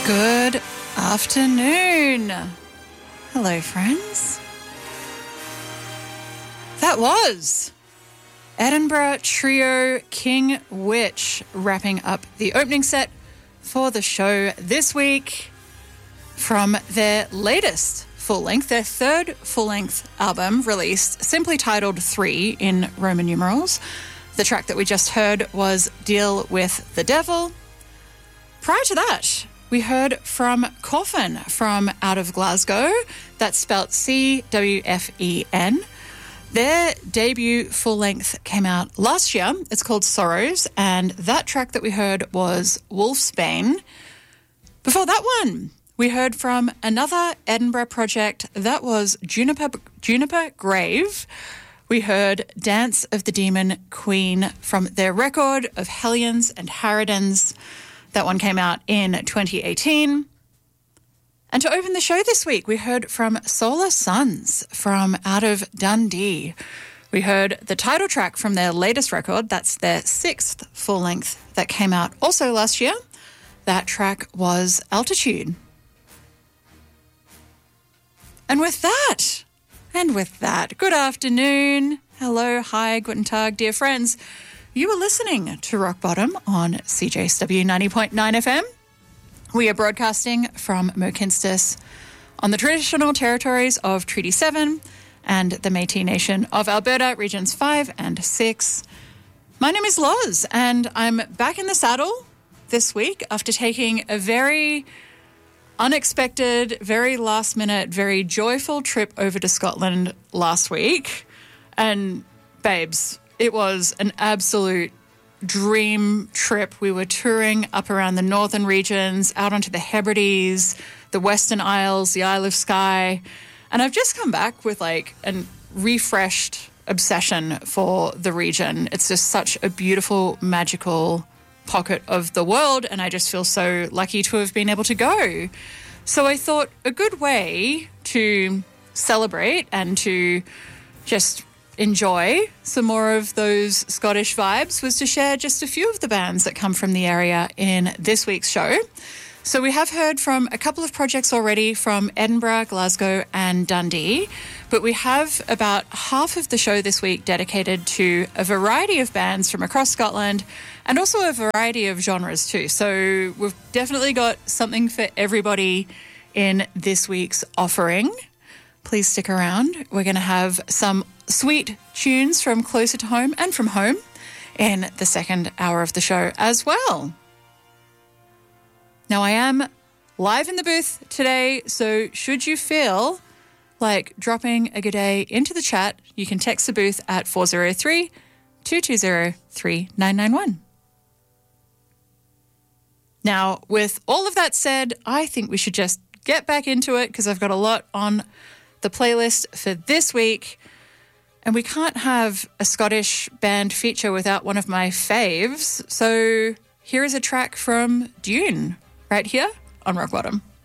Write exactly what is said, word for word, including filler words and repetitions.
Good afternoon. Hello, friends. That was Edinburgh Trio King Witch wrapping up the opening set for the show this week from their latest full-length, their third full-length album released, simply titled Three in Roman numerals. The track that we just heard was Deal with the Devil. Prior to that, we heard from Coffin from out of Glasgow. That's spelt C W F E N. Their debut full-length came out last year. It's called Sorrows, and that track that we heard was Wolfsbane. Before that one, we heard from another Edinburgh project. That was Juniper, Juniper Grave. We heard Dance of the Demon Queen from their record of Hellions and Harridans. That one came out in twenty eighteen. And to open the show this week, we heard from Solar Suns from out of Dundee. We heard the title track from their latest record. That's their sixth full-length that came out also last year. That track was Altitude. And with that, and with that, good afternoon. Hello, hi, guten tag, dear friends. You are listening to Rock Bottom on C J S W ninety point nine F M. We are broadcasting from Mokinstis on the traditional territories of Treaty seven and the Métis Nation of Alberta, Regions five and six. My name is Loz, and I'm back in the saddle this week after taking a very unexpected, very last-minute, very joyful trip over to Scotland last week. And, babes, it was an absolute dream trip. We were touring up around the northern regions, out onto the Hebrides, the Western Isles, the Isle of Skye. And I've just come back with like a refreshed obsession for the region. It's just such a beautiful, magical pocket of the world, and I just feel so lucky to have been able to go. So I thought a good way to celebrate and to just enjoy some more of those Scottish vibes was to share just a few of the bands that come from the area in this week's show. So we have heard from a couple of projects already from Edinburgh, Glasgow and Dundee, but we have about half of the show this week dedicated to a variety of bands from across Scotland and also a variety of genres too. So we've definitely got something for everybody in this week's offering. Please stick around. We're going to have some sweet tunes from closer to home and from home in the second hour of the show as well. Now, I am live in the booth today, so should you feel like dropping a good day into the chat, you can text the booth at four oh three, two two zero, three nine nine one. Now, with all of that said, I think we should just get back into it because I've got a lot on the playlist for this week. And we can't have a Scottish band feature without one of my faves. So here is a track from Dune right here on Rock Bottom.